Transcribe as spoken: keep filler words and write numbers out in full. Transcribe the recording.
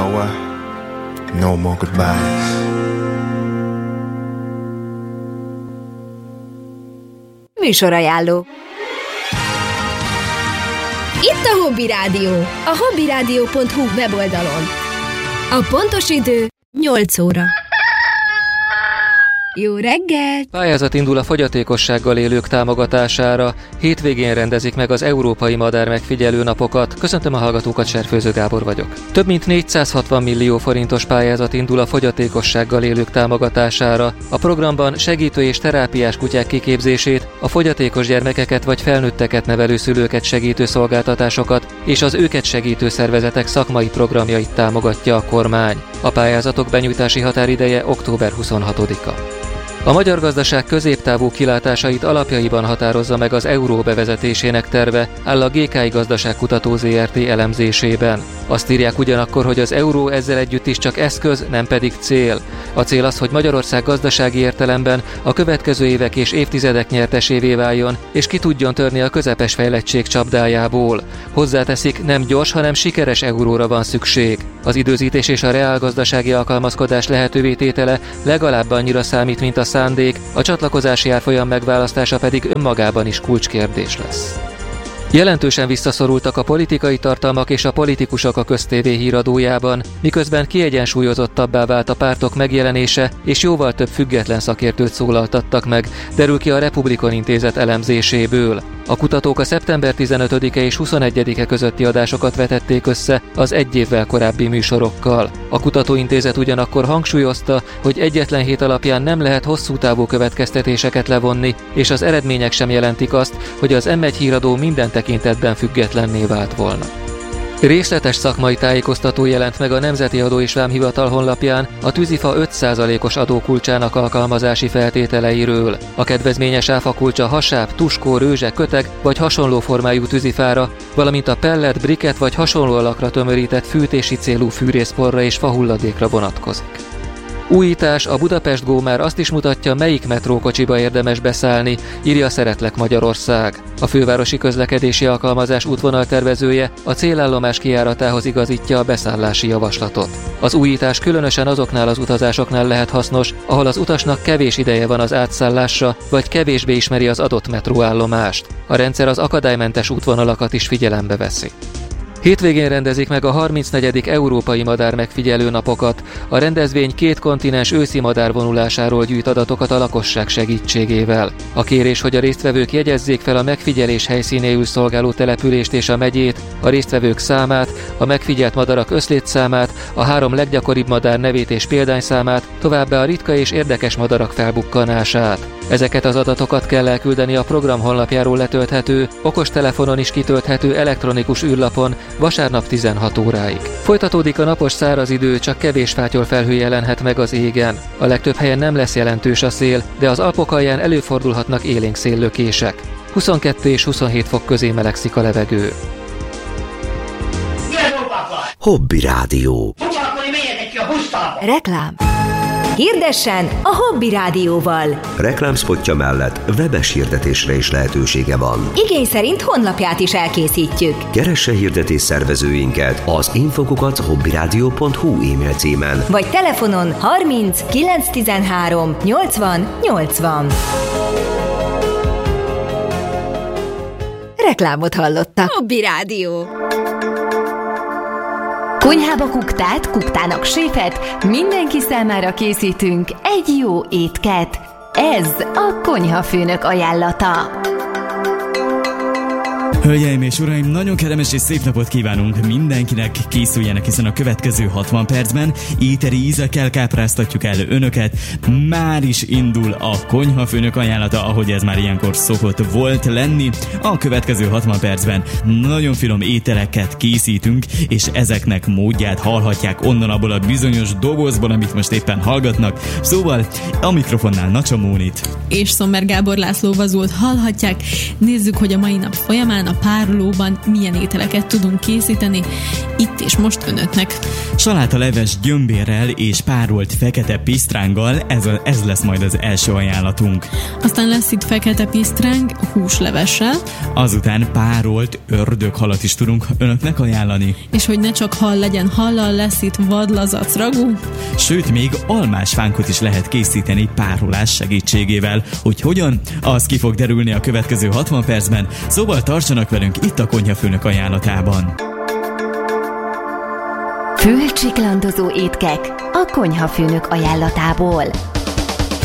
know what? No more goodbyes. Műsorajánló. Itt a Hobby Rádió, a hobbyradio pont hu weboldalon. A pontos idő nyolc óra. Jó reggelt! Pályázat indul a fogyatékossággal élők támogatására. Hétvégén rendezik meg az Európai Madár Megfigyelő Napokat. Köszöntöm a hallgatókat, Serfőző Gábor vagyok. Több mint négyszázhatvan millió forintos pályázat indul a fogyatékossággal élők támogatására. A programban segítő és terápiás kutyák kiképzését, a fogyatékos gyermekeket vagy felnőtteket nevelő szülőket segítő szolgáltatásokat és az őket segítő szervezetek szakmai programjait támogatja a kormány. A pályázatok benyújtási határideje október huszonhatodika. A magyar gazdaság középtávú kilátásait alapjaiban határozza meg az euró bevezetésének terve, áll a gé ká i Gazdaságkutató zé er té elemzésében. Azt írják ugyanakkor, hogy az euró ezzel együtt is csak eszköz, nem pedig cél. A cél az, hogy Magyarország gazdasági értelemben a következő évek és évtizedek nyertesévé váljon, és ki tudjon törni a közepes fejlettség csapdájából. Hozzáteszik, nem gyors, hanem sikeres euróra van szükség. Az időzítés és a reálgazdasági alkalmazkodás lehetővé tétele legalább annyira számít, mint a szándék, a csatlakozási árfolyam megválasztása pedig önmagában is kulcskérdés lesz. Jelentősen visszaszorultak a politikai tartalmak és a politikusok a köztévé híradójában, miközben kiegyensúlyozottabbá vált a pártok megjelenése, és jóval több független szakértőt szólaltattak meg, derül ki a Republikon Intézet elemzéséből. A kutatók a szeptember tizenötödike és huszonegyedike közötti adásokat vetették össze az egy évvel korábbi műsorokkal. A kutatóintézet ugyanakkor hangsúlyozta, hogy egyetlen hét alapján nem lehet hosszú távú következtetéseket levonni, és az eredmények sem jelentik azt, hogy az em egy híradó minden tekintetben függetlenné vált volna. Részletes szakmai tájékoztató jelent meg a Nemzeti Adó és Vámhivatal honlapján a tűzifa öt százalékos adókulcsának alkalmazási feltételeiről. A kedvezményes áfakulcsa hasáb, tuskó, rőzse, köteg vagy hasonló formájú tűzifára, valamint a pellet, briket vagy hasonló alakra tömörített fűtési célú fűrészporra és fahulladékra vonatkozik. Újítás, a Budapest Go már azt is mutatja, melyik metrókocsiba érdemes beszállni, írja Szeretlek Magyarország. A fővárosi közlekedési alkalmazás útvonaltervezője a célállomás kijáratához igazítja a beszállási javaslatot. Az újítás különösen azoknál az utazásoknál lehet hasznos, ahol az utasnak kevés ideje van az átszállásra, vagy kevésbé ismeri az adott metróállomást. A rendszer az akadálymentes útvonalakat is figyelembe veszi. Hétvégén rendezik meg a harmincnegyedik Európai Madár Megfigyelő Napokat. A rendezvény két kontinens őszi madárvonulásáról gyűjt adatokat a lakosság segítségével. A kérés, hogy a résztvevők jegyezzék fel a megfigyelés helyszínéül szolgáló települést és a megyét, a résztvevők számát, a megfigyelt madarak összlétszámát, a három leggyakoribb madár nevét és példányszámát, továbbá a ritka és érdekes madarak felbukkanását. Ezeket az adatokat kell elküldeni a program honlapjáról letölthető, okostelefonon is kitölthető elektronikus űrlapon vasárnap tizenhat óráig. Folytatódik a napos száraz idő, csak kevés fátyolfelhő jelenhet meg az égen. A legtöbb helyen nem lesz jelentős a szél, de az Alpok alján előfordulhatnak élénk széllökések. huszonkettő és huszonhét fok közé melegszik a levegő. Hobby Rádió. Reklám. Hirdessen a Hobby Rádióval. Reklámspotja mellett webes hirdetésre is lehetősége van. Igény szerint honlapját is elkészítjük. Keresse hirdetés szervezőinket az infokukat hobbyradio pont hu e-mail címen. Vagy telefonon harminc kilenc tizenhárom nyolcvan nyolcvan. Reklámot hallotta. Hobby Rádió. Konyhába kuktát, kuktának séfet, mindenki számára készítünk egy jó étket. Ez a konyhafőnök ajánlata. Hölgyeim és uraim, nagyon kellemes és szép napot kívánunk mindenkinek, készüljenek, hiszen a következő hatvan percben éteri ízekkel kápráztatjuk el önöket. Már is indul a konyhafőnök ajánlata, ahogy ez már ilyenkor szokott volt lenni. A következő hatvan percben nagyon finom ételeket készítünk, és ezeknek módját hallhatják onnan abból a bizonyos dobozból, amit most éppen hallgatnak. Szóval a mikrofonnál Nacsa Mónit és Szommer Gábor László Vazult hallhatják. Nézzük, hogy a mai nap folyamán a párolóban milyen ételeket tudunk készíteni itt és most önöknek. Salátaleves gyömbérrel és párolt fekete pisztránggal, ez, a, ez lesz majd az első ajánlatunk. Aztán lesz itt fekete pisztráng húslevessel. Azután párolt ördöghalat is tudunk önöknek ajánlani. És hogy ne csak hal legyen hallal, lesz itt vadlazac ragú. Sőt, még almásfánkot is lehet készíteni párolás segítségével. Hogy hogyan? Az ki fog derülni a következő hatvan percben, szóval tartsanak velünk itt a Konyhafőnök ajánlatában. Fülcsiklandozó étkek a Konyhafőnök ajánlatából.